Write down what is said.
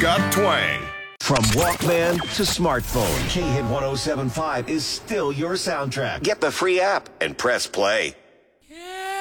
got twang. From Walkman to smartphone, K-Hit 107.5 is still your soundtrack. Get the free app and press play.